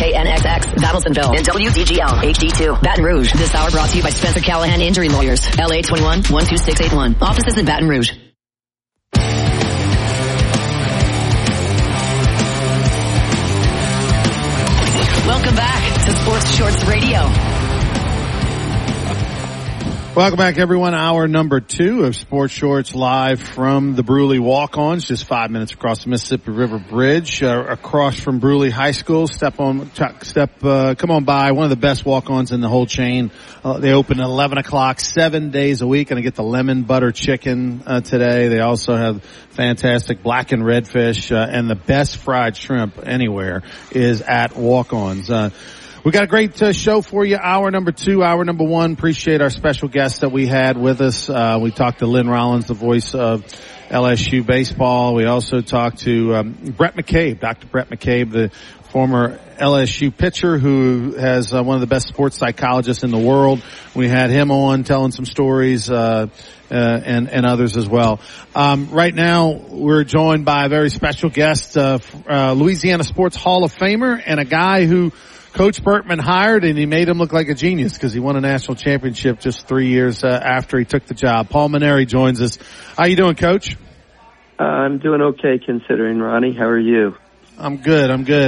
KNXX, Battlesonville, and WDGL HD2, Baton Rouge. This hour brought to you by Spencer Callahan Injury Lawyers, LA 21-12681. Offices in Baton Rouge. Welcome back to Sports Shorts Radio. Welcome back, everyone. Hour number 2 of Sports Shorts live from the Bruley Walk-Ons, just 5 minutes across the Mississippi River Bridge, across from Bruley High School. Come on by. One of the best walk-ons in the whole chain. They open at 11 o'clock, 7 days a week. Gonna get the lemon butter chicken, today. They also have fantastic black and red fish, and the best fried shrimp anywhere is at Walk-Ons. We got a great show for you. Hour number 2, hour number 1. Appreciate our special guests that we had with us. We talked to Lynn Rollins, the voice of LSU baseball. We also talked to Brett McCabe, Dr. Brett McCabe, the former LSU pitcher who has one of the best sports psychologists in the world. We had him on telling some stories, and others as well. Right now we're joined by a very special guest, Louisiana Sports Hall of Famer, and a guy who Coach Bertman hired, and he made him look like a genius because he won a national championship just 3 years after he took the job. Paul Mainieri joins us. How you doing, Coach? I'm doing okay considering, Ronnie. How are you? I'm good.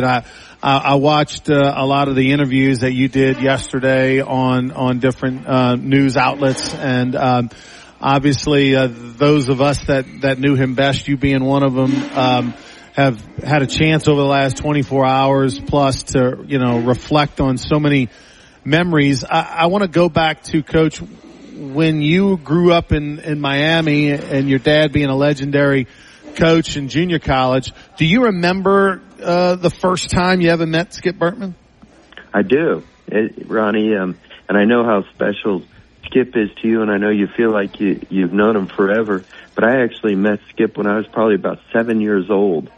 I watched a lot of the interviews that you did yesterday on different news outlets, and obviously those of us that knew him best, you being one of them, have had a chance over the last 24 hours plus to, reflect on so many memories. I want to go back to, Coach, when you grew up in Miami and your dad being a legendary coach in junior college. Do you remember the first time you ever met Skip Bertman? I do, Ronnie, and I know how special Skip is to you, and I know you feel like you've known him forever, but I actually met Skip when I was probably about 7 years old.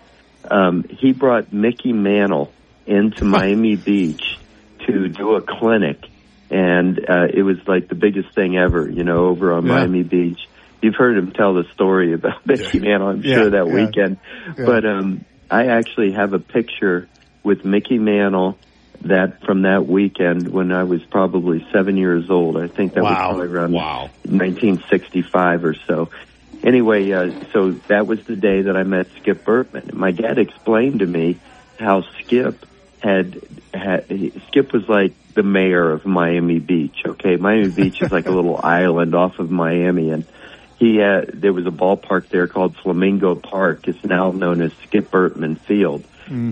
He brought Mickey Mantle into Miami Beach to do a clinic, and it was like the biggest thing ever, over on Miami Beach. You've heard him tell the story about Mickey Mantle, I'm sure, that weekend. Yeah. But I actually have a picture with Mickey Mantle from that weekend when I was probably 7 years old. I think that was probably around 1965 or so. Anyway, so that was the day that I met Skip Bertman. My dad explained to me how Skip Skip was like the mayor of Miami Beach, okay? Miami Beach is like a little island off of Miami, and there was a ballpark there called Flamingo Park. It's now known as Skip Bertman Field. Mm-hmm.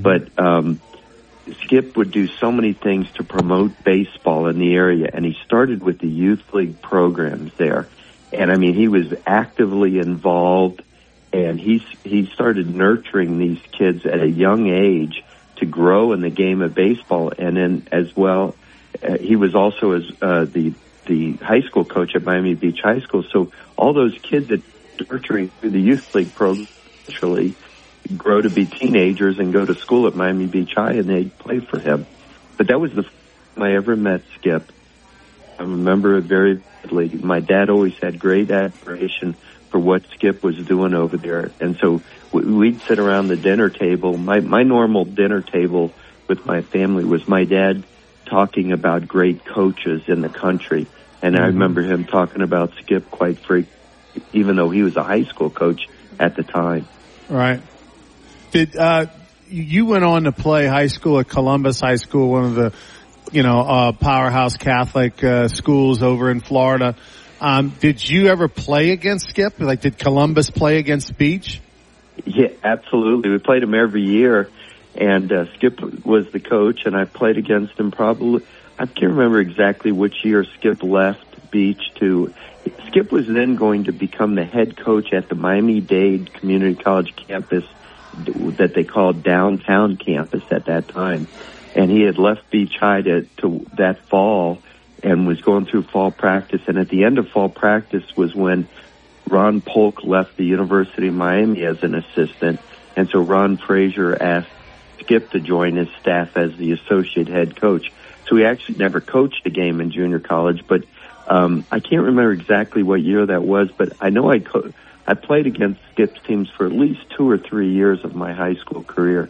But Skip would do so many things to promote baseball in the area, and he started with the youth league programs there. And I mean, he was actively involved, and he started nurturing these kids at a young age to grow in the game of baseball. And then as well, he was also the high school coach at Miami Beach High School. So all those kids that nurturing through the youth league program eventually grow to be teenagers and go to school at Miami Beach High, and they play for him. But that was the first time I ever met Skip. I remember it very vividly. My dad always had great admiration for what Skip was doing over there. And so we'd sit around the dinner table. My normal dinner table with my family was my dad talking about great coaches in the country. And I remember him talking about Skip quite frequently, even though he was a high school coach at the time. Right. Did you went on to play high school at Columbus High School, one of the powerhouse Catholic schools over in Florida. Did you ever play against Skip? Like, did Columbus play against Beach? Yeah, absolutely. We played him every year, and Skip was the coach, and I played against him probably, I can't remember exactly which year Skip left Beach to. Skip was then going to become the head coach at the Miami-Dade Community College campus that they called Downtown Campus at that time. And he had left Beach High to that fall and was going through fall practice. And at the end of fall practice was when Ron Polk left the University of Miami as an assistant. And so Ron Frazier asked Skip to join his staff as the associate head coach. So he actually never coached a game in junior college, but I can't remember exactly what year that was, but I know I played against Skip's teams for at least 2 or 3 years of my high school career.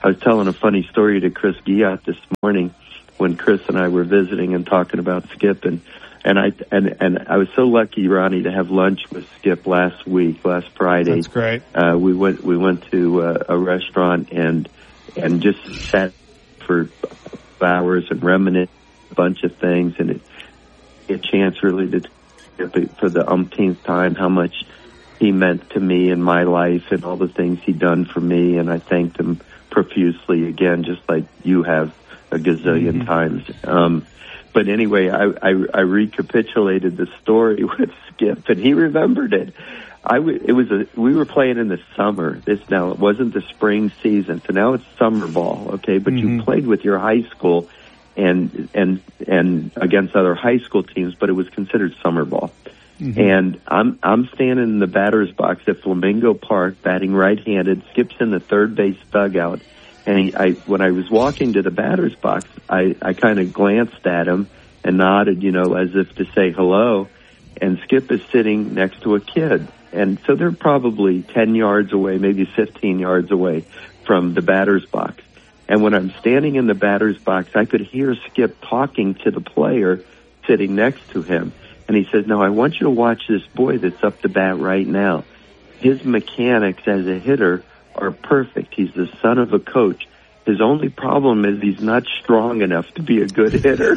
I was telling a funny story to Chris Guillotte this morning when Chris and I were visiting and talking about Skip, and I was so lucky, Ronnie, to have lunch with Skip last Friday. That's great. We went to a restaurant and just sat for hours and reminisced a bunch of things, and a chance really to for the umpteenth time how much he meant to me in my life and all the things he'd done for me, and I thanked him profusely again, just like you have a gazillion times. But anyway, I recapitulated the story with Skip, and he remembered it. We were playing in the summer. It wasn't the spring season, so now it's summer ball, okay? But you played with your high school and against other high school teams, but it was considered summer ball. And I'm standing in the batter's box at Flamingo Park, batting right-handed. Skip's in the third base dugout, and when I was walking to the batter's box, I kind of glanced at him and nodded, as if to say hello. And Skip is sitting next to a kid, and so they're probably 10 yards away, maybe 15 yards away from the batter's box. And when I'm standing in the batter's box, I could hear Skip talking to the player sitting next to him. And he says, "Now I want you to watch this boy that's up to bat right now. His mechanics as a hitter are perfect. He's the son of a coach. His only problem is he's not strong enough to be a good hitter."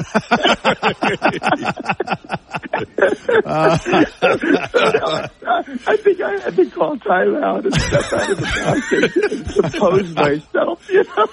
I think I had to call timeout and step out of the box and compose myself,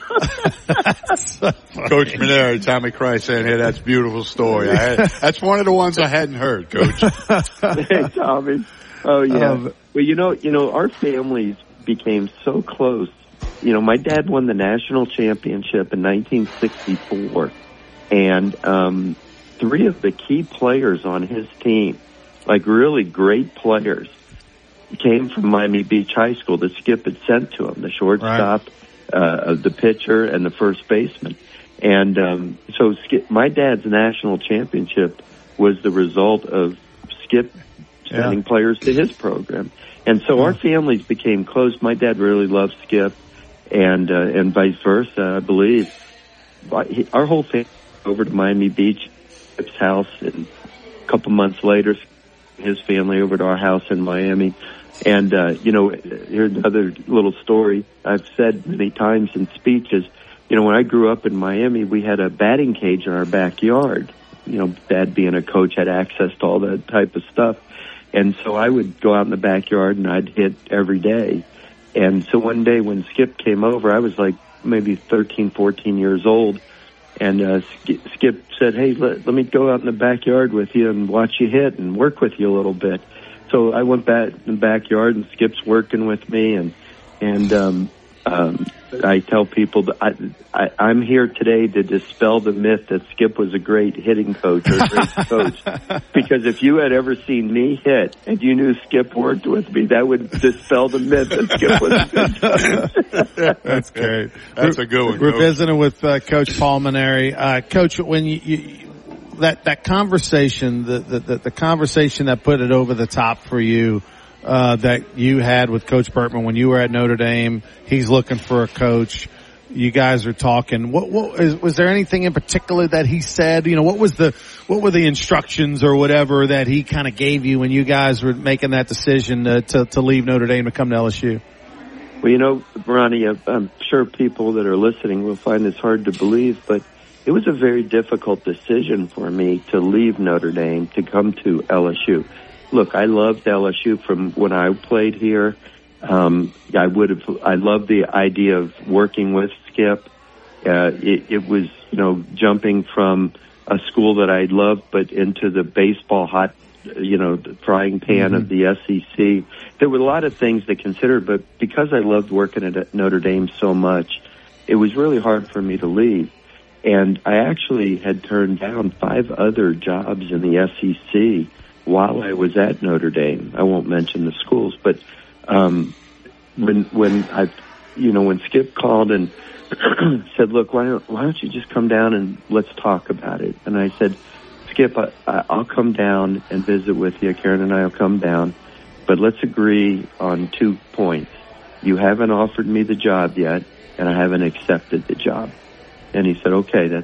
Coach Mainieri, Tommy Christ saying, "Hey, that's a beautiful story. That's one of the ones I hadn't heard, Coach." Hey, Tommy. Oh, yeah. Well, our families became so close. My dad won the national championship in 1964, and three of the key players on his team, like really great players, came from Miami Beach High School that Skip had sent to him, the shortstop, the pitcher, and the first baseman. And so my dad's national championship was the result of Skip sending players to his program. And so our families became close. My dad really loved Skip, and vice versa, I believe. Our whole family over to Miami Beach, Skip's house, and a couple months later, his family over to our house in Miami. And, here's another little story I've said many times in speeches. When I grew up in Miami, we had a batting cage in our backyard. Dad being a coach had access to all that type of stuff. And so I would go out in the backyard and I'd hit every day. And so one day when Skip came over, I was like maybe 13, 14 years old. And Skip said, "Hey, let me go out in the backyard with you and watch you hit and work with you a little bit." So I went back in the backyard and Skip's working with me. And I tell people that I'm here today to dispel the myth that Skip was a great hitting coach or a great coach. Because if you had ever seen me hit and you knew Skip worked with me, that would dispel the myth that Skip was a good coach. That's great. That's a good one. We're visiting with Coach Paul Mainieri. Coach, when you that conversation, the conversation that put it over the top for you, that you had with Coach Bertman when you were at Notre Dame, he's looking for a coach. You guys are talking. Was there anything in particular that he said? What were the instructions or whatever that he kind of gave you when you guys were making that decision to leave Notre Dame to come to LSU? Well, Ronnie, I'm sure people that are listening will find this hard to believe, but it was a very difficult decision for me to leave Notre Dame to come to LSU. Look, I loved LSU from when I played here. I loved the idea of working with Skip. It was, jumping from a school that I loved, but into the baseball the frying pan of the SEC. There were a lot of things to consider, but because I loved working at Notre Dame so much, it was really hard for me to leave. And I actually had turned down 5 other jobs in the SEC while I was at Notre Dame. I won't mention the schools, but when Skip called and said, "Look, why don't you just come down and let's talk about it?" And I said, "Skip, I'll come down and visit with you. Karen and I will come down, but let's agree on 2 points. You haven't offered me the job yet, and I haven't accepted the job. And he said, okay,